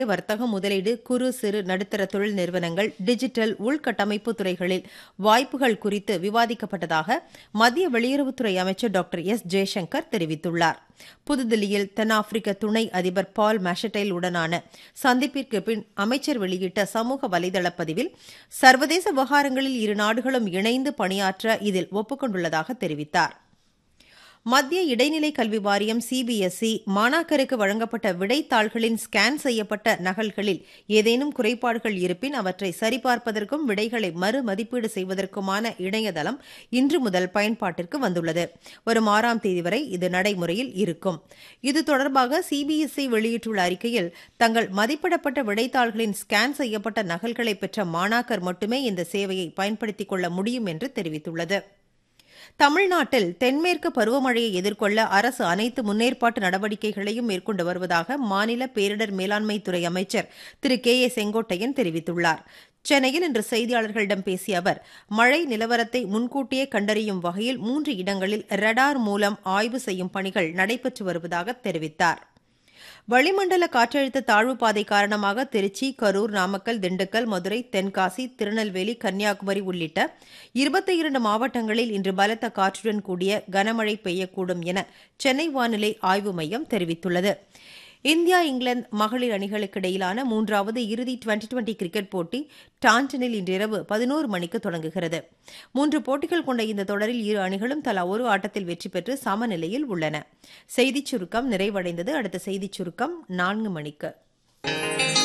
வர்த்தக முதலீடு, குறு சிறு நடுத்தர தொழில் நிறுவனங்கள், டிஜிட்டல் உள்கட்டமைப்பு துறைகளில் வாய்ப்புகள் குறித்து விவாதிக்கப்பட்டதாக மத்திய வெளியுறவுத்துறை அமைச்சர் டாக்டர் எஸ். ஜெய்சங்கர் தெரிவித்துள்ளார். புதுதில்லியில் தென்னாப்பிரிக்க துணை அதிபர் பால் மாஷெட்டைல் உடனான சந்திப்பிற்கு பின் அமைச்சர் வெளியிட்ட சமூக வலைதள பதிவில் சர்வதேச விவகாரங்களில் இரு நாடுகளும் இணைந்து பணியாற்ற இதில் ஒப்புக்கொண்டுள்ளதாக தெரிவித்தார். மத்திய இடைநிலை கல்வி வாரியம் சிபிஎஸ்இ மாணாக்கருக்கு வழங்கப்பட்ட விடைத்தாள்களின் ஸ்கேன் செய்யப்பட்ட நகல்களில் ஏதேனும் குறைபாடுகள் இருப்பின் அவற்றை சரிபார்ப்பதற்கும் விடைகளை மறுமதிப்பீடு செய்வதற்குமான இணையதளம் இன்று முதல் பயன்பாட்டிற்கு வந்துள்ளது. வரும் 6ஆம் தேதி வரை இது நடைமுறையில் இருக்கும். இது தொடர்பாக சிபிஎஸ்இ வெளியிட்டுள்ள அறிக்கையில், தங்கள் மதிப்பிடப்பட்ட விடைத்தாள்களின் ஸ்கேன் செய்யப்பட்ட நகல்களை பெற்ற மாணாக்கர் மட்டுமே இந்த சேவையை பயன்படுத்திக் கொள்ள முடியும் என்று தெரிவித்துள்ளது. தமிழ்நாட்டில் தென்மேற்கு பருவமழையை எதிர்கொள்ள அரசு அனைத்து முன்னேற்பாட்டு நடவடிக்கைகளையும் மேற்கொண்டு வருவதாக மாநில பேரிடர் மேலாண்மைத்துறை அமைச்சர் திரு கே. ஏ. செங்கோட்டையன் தெரிவித்துள்ளார். சென்னையில் இன்று செய்தியாளர்களிடம் பேசிய அவர், மழை நிலவரத்தை முன்கூட்டியே கண்டறியும் வகையில் 3 இடங்களில் ரடார் மூலம் ஆய்வு செய்யும் பணிகள் நடைபெற்று வருவதாக தெரிவித்தார். வளிமண்டல காற்றழுத்த தாழ்வு பாதை காரணமாக திருச்சி, கரூர், நாமக்கல், திண்டுக்கல், மதுரை, தென்காசி, திருநெல்வேலி, கன்னியாகுமரி உள்ளிட்ட 22 மாவட்டங்களில் இன்று பலத்த காற்றுடன் கூடிய கனமழை பெய்யக்கூடும் என சென்னை வானிலை ஆய்வு மையம் தெரிவித்துள்ளது. இந்தியா இங்கிலாந்து மகளிர் அணிகளுக்கு இடையிலான 3வது இறுதி டுவெண்டி கிரிக்கெட் போட்டி டாண்டனில் இன்றிரவு 11 மணிக்கு தொடங்குகிறது. 3 போட்டிகள் கொண்ட இந்த தொடரில் இரு அணிகளும் தலா ஒரு ஆட்டத்தில் வெற்றி பெற்று சமநிலையில் உள்ளன. செய்திச் சுருக்கம் நிறைவடைந்தது. அடுத்த செய்திச் சுருக்கம் 4 மணிக்கு.